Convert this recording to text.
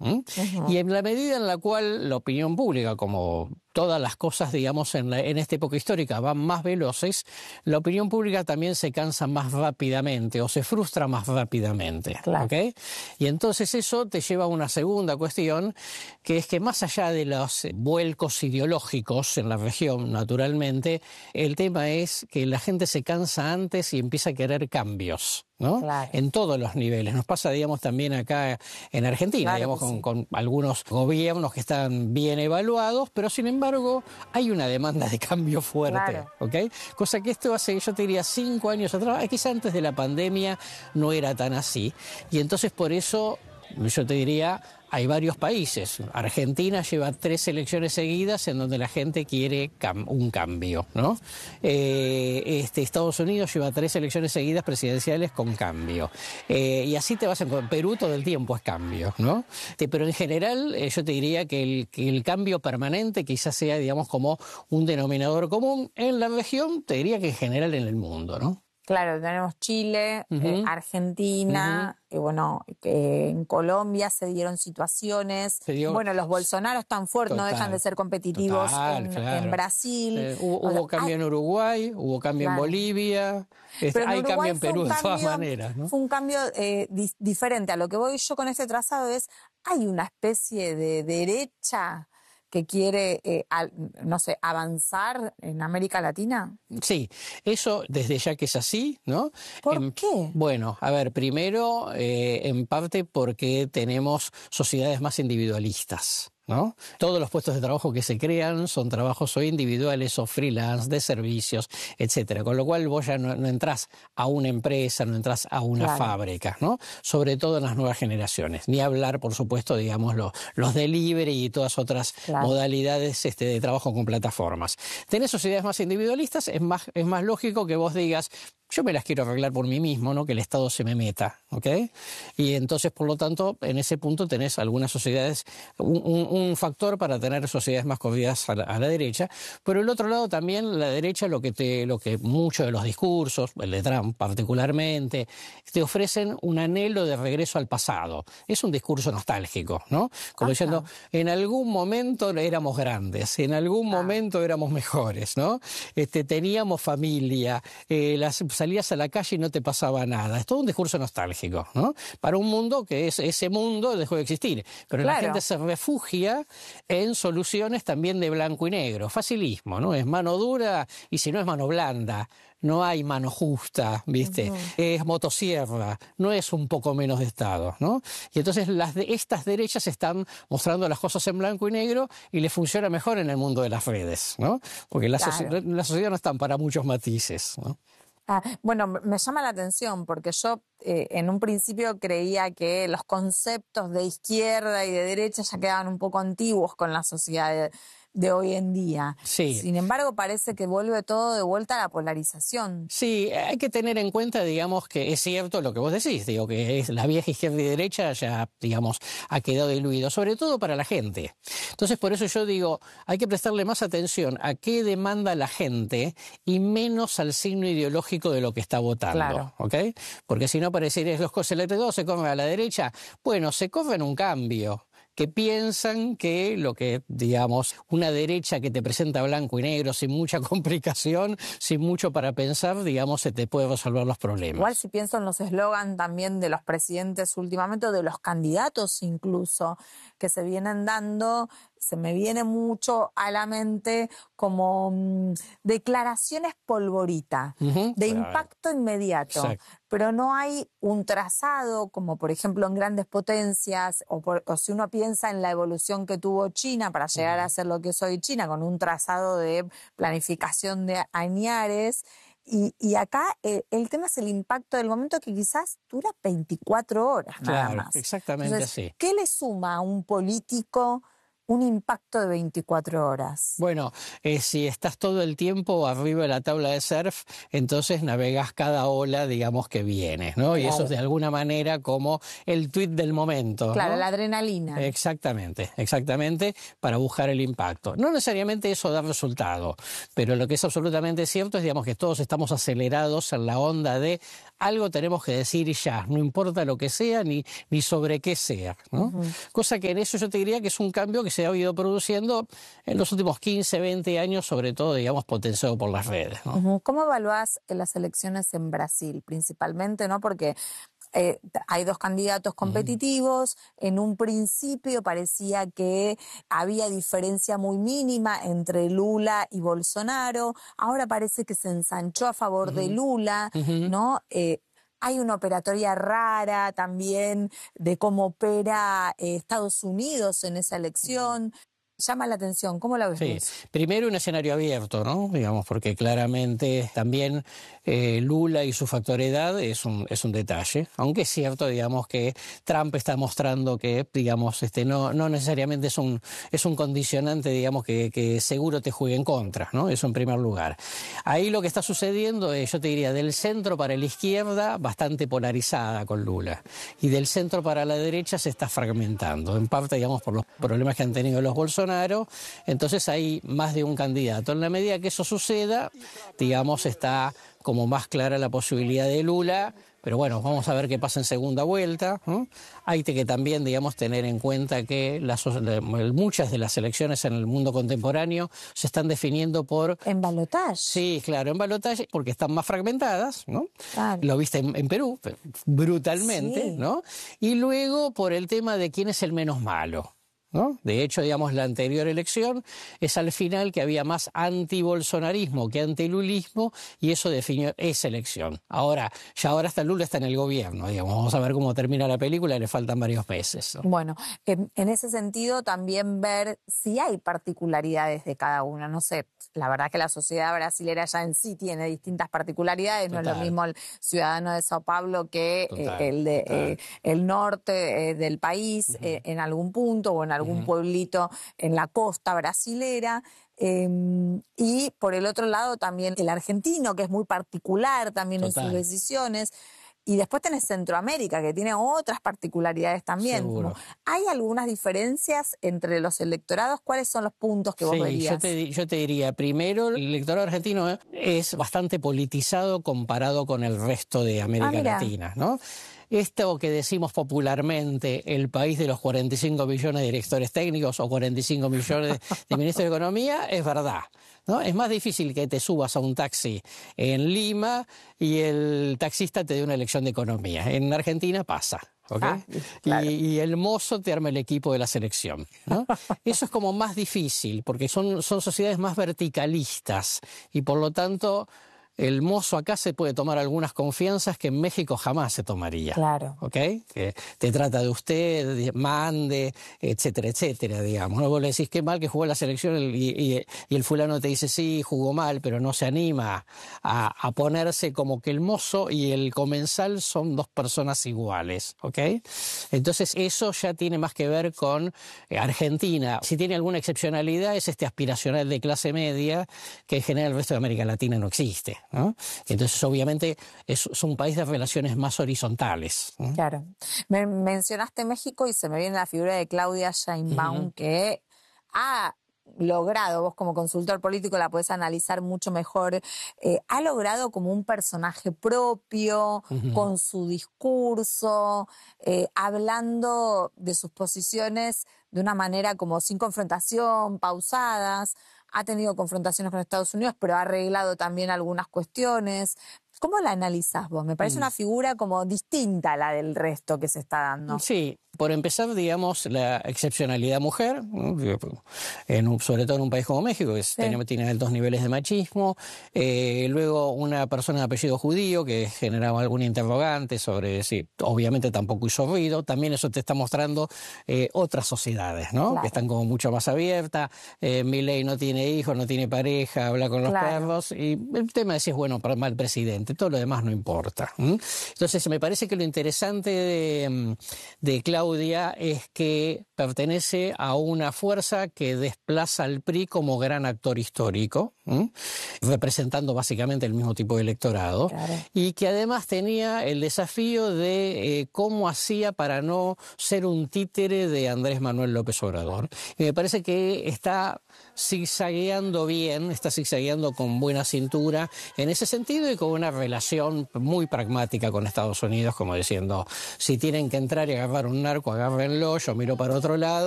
¿Mm? Y en la medida en la cual la opinión pública, como todas las cosas, digamos, en esta época histórica van más veloces, la opinión pública también se cansa más rápidamente o se frustra más rápidamente. Claro. ¿Okay? Y entonces eso te lleva a una segunda cuestión, que es que más allá de los vuelcos ideológicos en la región, naturalmente, el tema es que la gente se cansa antes y empieza a querer cambios, ¿no? Claro. En todos los niveles. Nos pasa, digamos, también acá en Argentina, Claro digamos, que sí. con algunos gobiernos que están bien evaluados, pero sin embargo hay una demanda de cambio fuerte, Claro. ¿ok? Cosa que esto hace, yo te diría, 5 años atrás, quizá antes de la pandemia no era tan así. Y entonces por eso, yo te diría, hay varios países. Argentina lleva 3 elecciones seguidas en donde la gente quiere un cambio, ¿no? Estados Unidos lleva 3 elecciones seguidas presidenciales con cambio. Y así te vas en Perú todo el tiempo es cambio, ¿no? Pero en general yo te diría que el cambio permanente quizás sea, digamos, como un denominador común en la región, te diría que en general en el mundo, ¿no? Claro, tenemos Chile, Argentina, bueno, en Colombia se dieron situaciones. Bueno, los Bolsonaros tan fuertes no dejan de ser competitivos en Brasil. Hubo cambio en Uruguay, hubo cambio en Bolivia, hay cambio en Perú de todas maneras, ¿no? Fue un cambio diferente. A lo que voy yo con este trazado es, hay una especie de derecha que quiere, no sé, avanzar en América Latina? Sí, eso desde ya que es así, ¿no? ¿Por qué? Bueno, a ver, primero, en parte porque tenemos sociedades más individualistas, ¿no? Todos los puestos de trabajo que se crean son trabajos o individuales o freelance, de servicios, etcétera. Con lo cual vos ya no entrás a una empresa, no entrás a una fábrica, ¿no? Sobre todo en las nuevas generaciones. Ni hablar, por supuesto, digamos, los delivery y todas otras modalidades de trabajo con plataformas. Tenés sociedades más individualistas, es más lógico que vos digas, yo me las quiero arreglar por mí mismo, ¿no? Que el Estado se me meta, ¿ok? Y entonces, por lo tanto, en ese punto tenés algunas sociedades, un factor para tener sociedades más corridas a la derecha. Pero el otro lado también, la derecha, lo que muchos de los discursos, el de Trump particularmente, te ofrecen un anhelo de regreso al pasado. Es un discurso nostálgico, ¿no? Como diciendo, en algún momento éramos grandes, en algún momento éramos mejores, ¿no? Teníamos familia, salías a la calle y no te pasaba nada. Es todo un discurso nostálgico, ¿no? Para un mundo que ese mundo dejó de existir. Pero la gente se refugia en soluciones también de blanco y negro. Facilismo, ¿no? Es mano dura y si no es mano blanda. No hay mano justa, ¿viste? Es motosierra, no es un poco menos de Estado, ¿no? Y entonces estas derechas están mostrando las cosas en blanco y negro y les funciona mejor en el mundo de las redes, ¿no? Porque la sociedad no está para muchos matices, ¿no? Bueno, me llama la atención porque yo en un principio creía que los conceptos de izquierda y de derecha ya quedaban un poco antiguos con la sociedad de hoy en día. Sí. Sin embargo, parece que vuelve todo de vuelta a la polarización. Sí, hay que tener en cuenta, digamos, que es cierto lo que vos decís, digo, que la vieja izquierda y derecha ya, digamos, ha quedado diluido, sobre todo para la gente. Entonces, por eso yo digo, hay que prestarle más atención a qué demanda la gente y menos al signo ideológico de lo que está votando, ¿ok? Porque si no parecería que los cosas se corren a la derecha, bueno, se corren un cambio. Que piensan que lo que, digamos, una derecha que te presenta blanco y negro sin mucha complicación, sin mucho para pensar, digamos, se te puede resolver los problemas. Igual si pienso en los eslogan también de los presidentes últimamente, o de los candidatos incluso, que se vienen dando, se me viene mucho a la mente como declaraciones polvorita, de impacto inmediato. Exacto. Pero no hay un trazado, como por ejemplo en grandes potencias, o si uno piensa en la evolución que tuvo China para llegar a ser lo que es hoy China, con un trazado de planificación de añares. Y acá el tema es el impacto del momento, que quizás dura 24 horas nada más. Exactamente. Entonces, así. ¿qué le suma a un político un impacto de 24 horas? Bueno, si estás todo el tiempo arriba de la tabla de surf, entonces navegas cada ola, digamos, que vienes, ¿no? Y eso es de alguna manera como el tuit del momento, Claro, ¿no? la adrenalina. Exactamente, para buscar el impacto. No necesariamente eso da resultado, pero lo que es absolutamente cierto es, digamos, que todos estamos acelerados en la onda de algo tenemos que decir ya, no importa lo que sea ni sobre qué sea, ¿no? Cosa que en eso yo te diría que es un cambio que se ha ido produciendo en los últimos 15, 20 años, sobre todo, digamos, potenciado por las redes, ¿no? ¿Cómo evaluás las elecciones en Brasil, principalmente, ¿no? Porque hay dos candidatos competitivos. En un principio parecía que había diferencia muy mínima entre Lula y Bolsonaro. Ahora parece que se ensanchó a favor de Lula, ¿no? Hay una operatoria rara también de cómo opera Estados Unidos en esa elección. Llama la atención. ¿Cómo la ves Sí, vos? primero un escenario abierto, ¿no? Digamos, porque claramente también Lula y su factor edad es un detalle, aunque es cierto, digamos, que Trump está mostrando que, digamos, no necesariamente es un condicionante, digamos, que seguro te juegue en contra, ¿no? Eso en primer lugar. Ahí lo que está sucediendo es, yo te diría, del centro para la izquierda, bastante polarizada con Lula, y del centro para la derecha se está fragmentando, en parte, digamos, por los problemas que han tenido los Bolsonaro. Entonces hay más de un candidato. En la medida que eso suceda, digamos, está como más clara la posibilidad de Lula, pero bueno, vamos a ver qué pasa en segunda vuelta, ¿no? Hay que también, digamos, tener en cuenta que muchas de las elecciones en el mundo contemporáneo se están definiendo por... ¿En balotaje? Sí, claro, en balotaje, porque están más fragmentadas, ¿no? Claro. Lo viste en Perú, brutalmente, Sí. ¿no? Y luego por el tema de quién es el menos malo, ¿no? De hecho, digamos, la anterior elección es al final que había más antibolsonarismo que antilulismo y eso definió esa elección. Ahora hasta Lula está en el gobierno, digamos, vamos a ver cómo termina la película, le faltan varios meses, ¿no? Bueno, en ese sentido también ver si hay particularidades de cada uno. No sé, la verdad que la sociedad brasilera ya en sí tiene distintas particularidades. Total. No es lo mismo el ciudadano de Sao Paulo que el de el norte del país en algún punto o en algún pueblito en la costa brasilera. Y por el otro lado también el argentino, que es muy particular también en sus decisiones. Y después tenés Centroamérica, que tiene otras particularidades también. Seguro. ¿Hay algunas diferencias entre los electorados? ¿Cuáles son los puntos que vos verías? Yo te diría, primero, el electorado argentino es bastante politizado comparado con el resto de América Latina, ¿no? Esto que decimos popularmente, el país de los 45 millones de directores técnicos o 45 millones de ministros de Economía, es verdad, ¿no? Es más difícil que te subas a un taxi en Lima y el taxista te dé una lección de economía. En Argentina pasa. ¿Okay? Claro. Y el mozo te arma el equipo de la selección, ¿no? Eso es como más difícil porque son sociedades más verticalistas y por lo tanto el mozo acá se puede tomar algunas confianzas que en México jamás se tomaría. Claro. ¿Ok? Que te trata de usted, mande, etcétera, etcétera, digamos. No vos le decís qué mal que jugó la selección y el fulano te dice sí, jugó mal, pero no se anima a ponerse como que el mozo y el comensal son dos personas iguales. ¿Ok? Entonces eso ya tiene más que ver con Argentina. Si tiene alguna excepcionalidad es este aspiracional de clase media que en general el resto de América Latina no existe, ¿no? Entonces, obviamente, es un país de relaciones más horizontales, ¿no? Claro. Mencionaste México y se me viene la figura de Claudia Sheinbaum, que ha logrado, vos como consultor político la podés analizar mucho mejor, ha logrado como un personaje propio, con su discurso, hablando de sus posiciones de una manera como sin confrontación, pausadas. Ha tenido confrontaciones con Estados Unidos, pero ha arreglado también algunas cuestiones. ¿Cómo la analizás vos? Me parece una figura como distinta a la del resto que se está dando. Sí, por empezar, digamos, la excepcionalidad mujer, ¿no? Sobre todo en un país como México, que tiene altos niveles de machismo. Luego una persona de apellido judío que generaba algún interrogante sobre si obviamente tampoco hizo ruido. También eso te está mostrando otras sociedades, ¿no? Claro. Que están como mucho más abiertas. Milei no tiene hijos, no tiene pareja, habla con los perros. Y el tema de si es bueno o mal presidente, todo lo demás no importa. Entonces me parece que lo interesante de Claudia Claudia es que pertenece a una fuerza que desplaza al PRI como gran actor histórico, representando básicamente el mismo tipo de electorado, Claro. y que además tenía el desafío de cómo hacía para no ser un títere de Andrés Manuel López Obrador. Y me parece que está zigzagueando bien, está zigzagueando con buena cintura en ese sentido y con una relación muy pragmática con Estados Unidos, como diciendo, si tienen que entrar y agarrar un narco, agárrenlo, yo miro para otro lado.